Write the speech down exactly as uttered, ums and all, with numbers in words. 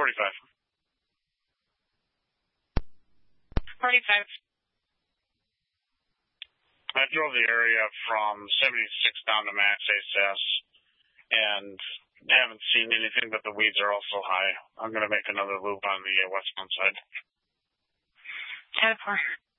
forty-five. forty-five. I drove the area from seventy-six down to Max A C S, and haven't seen anything, but the weeds are also high. I'm going to make another loop on the uh, westbound side. ten four.